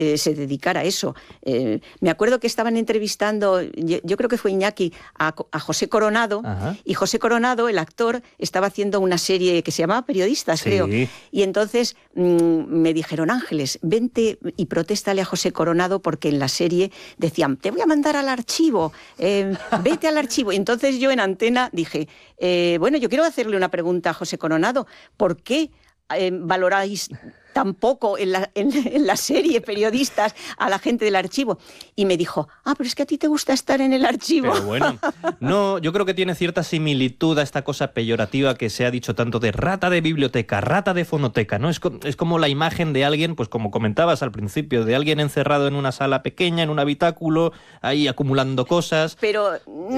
se dedicara a eso. Me acuerdo que estaban entrevistando, yo creo que fue Iñaki, a José Coronado. Ajá. Y José Coronado, el actor, estaba haciendo una serie que se llamaba Periodistas, creo. Y entonces me dijeron, Ángeles, vente y protéstale a José Coronado porque en la serie decían, te voy a mandar al archivo, vete al archivo. Y entonces yo en Antena dije, bueno, yo quiero hacerle una pregunta a José Coronado, ¿por qué valoráis tampoco en la serie Periodistas a la gente del archivo? Y me dijo, pero es que a ti te gusta estar en el archivo. Pero bueno, no, yo creo que tiene cierta similitud a esta cosa peyorativa que se ha dicho tanto de rata de biblioteca, rata de fonoteca, ¿no? Es como la imagen de alguien, pues como comentabas al principio, de alguien encerrado en una sala pequeña, en un habitáculo, ahí acumulando cosas. Pero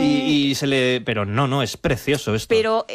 pero no, es precioso esto. Pero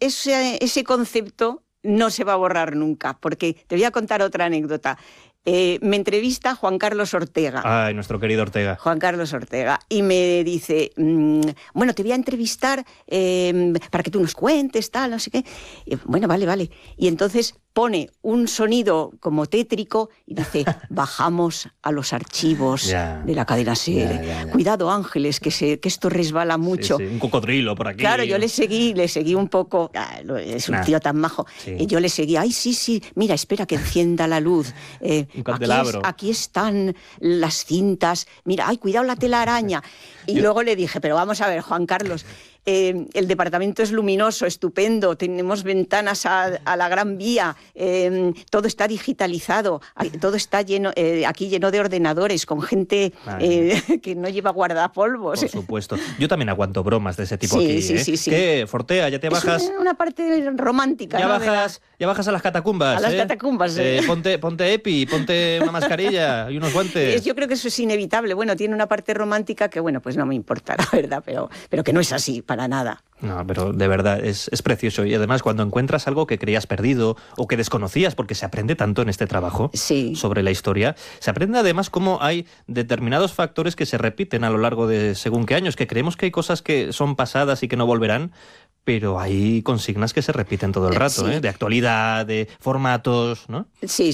ese concepto no se va a borrar nunca, porque te voy a contar otra anécdota. Me entrevista Juan Carlos Ortega. Ay, nuestro querido Ortega. Juan Carlos Ortega. Y me dice, bueno, te voy a entrevistar para que tú nos cuentes, tal, no sé qué. Y, bueno, vale. Y entonces pone un sonido como tétrico y dice, bajamos a los archivos de la cadena SER. Ya. Cuidado, Ángeles, que esto resbala mucho. Sí, un cocodrilo por aquí. Claro, yo le seguí un poco. Es un tío tan majo. Sí. Y yo le seguí, sí, mira, espera que encienda la luz. Un candelabro. Aquí están las cintas. Mira, cuidado la telaraña. Y luego le dije, pero vamos a ver, Juan Carlos, el departamento es luminoso, estupendo, tenemos ventanas a la Gran Vía, todo está digitalizado, todo está aquí lleno de ordenadores, con gente que no lleva guardapolvos. Por supuesto. Yo también aguanto bromas de ese tipo aquí. Sí. ¿Qué, Fortea, ya te bajas? Es una parte romántica. Ya bajas a las catacumbas. A las catacumbas. Ponte EPI, ponte una mascarilla y unos guantes. Yo creo que eso es inevitable. Bueno, tiene una parte romántica que, bueno, pues no me importa, la verdad, pero que no es así, para nada. No, pero de verdad es precioso. Y además cuando encuentras algo que creías perdido o que desconocías, porque se aprende tanto en este trabajo sobre la historia, se aprende además cómo hay determinados factores que se repiten a lo largo de según qué años, que creemos que hay cosas que son pasadas y que no volverán, pero hay consignas que se repiten todo el rato, de actualidad, de formatos, ¿no? Sí.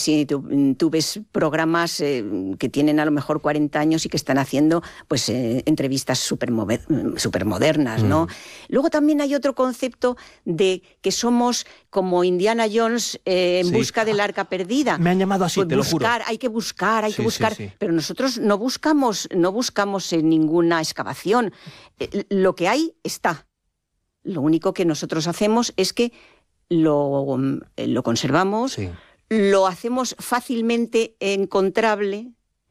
Tú ves programas que tienen a lo mejor 40 años y que están haciendo pues entrevistas supermodernas, ¿no? Luego también hay otro concepto de que somos como Indiana Jones en busca del arca perdida. Me han llamado así, pues te lo juro. Hay que buscar. Pero nosotros no buscamos en ninguna excavación. Lo que hay está. Lo único que nosotros hacemos es que lo conservamos, lo hacemos fácilmente encontrable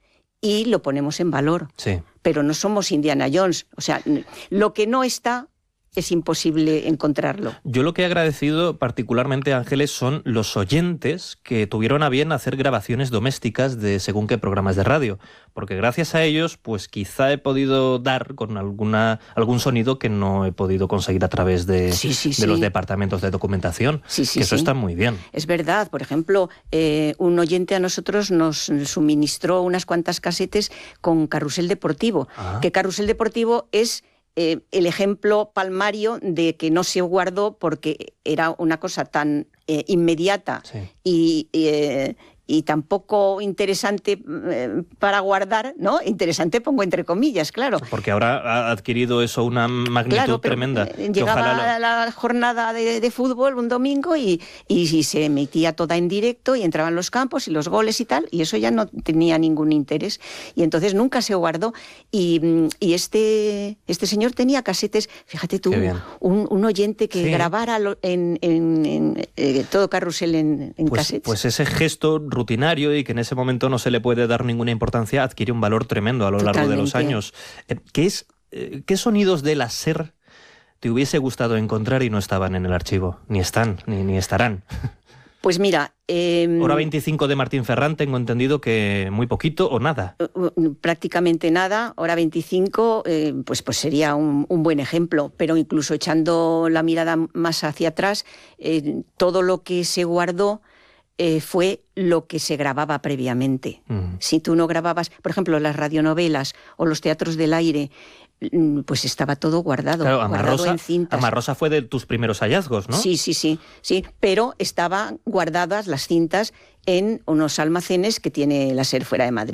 y lo ponemos en valor. Sí. Pero no somos Indiana Jones. O sea, lo que no está es imposible encontrarlo. Yo lo que he agradecido particularmente, Ángeles, son los oyentes que tuvieron a bien hacer grabaciones domésticas de según qué programas de radio, porque gracias a ellos, pues quizá he podido dar con algún sonido que no he podido conseguir a través de los departamentos de documentación, eso está muy bien. Es verdad, por ejemplo, un oyente a nosotros nos suministró unas cuantas casetes con Carrusel Deportivo, que Carrusel Deportivo es el ejemplo palmario de que no se guardó porque era una cosa tan inmediata y tan poco interesante para guardar, ¿no? Interesante pongo entre comillas, claro. Porque ahora ha adquirido eso una magnitud tremenda. Llegaba la jornada de fútbol un domingo y se emitía toda en directo y entraban los campos y los goles y tal, y eso ya no tenía ningún interés. Y entonces nunca se guardó. Y este señor tenía casetes, fíjate tú, un oyente que grabara en todo Carrusel en casetes. Pues ese gesto rutinario y que en ese momento no se le puede dar ninguna importancia, adquiere un valor tremendo a lo largo de los años. ¿Qué sonidos de la SER te hubiese gustado encontrar y no estaban en el archivo? Ni están, ni estarán. Pues mira... Hora 25 de Martín Ferrán, tengo entendido que muy poquito o nada. Prácticamente nada. Hora 25 pues sería un buen ejemplo, pero incluso echando la mirada más hacia atrás, todo lo que se guardó fue lo que se grababa previamente. Si tú no grababas, por ejemplo, las radionovelas o los teatros del aire, pues estaba todo guardado, claro, guardado en cintas. Amarrosa fue de tus primeros hallazgos, ¿no? Sí, pero estaban guardadas las cintas en unos almacenes que tiene la SER fuera de Madrid.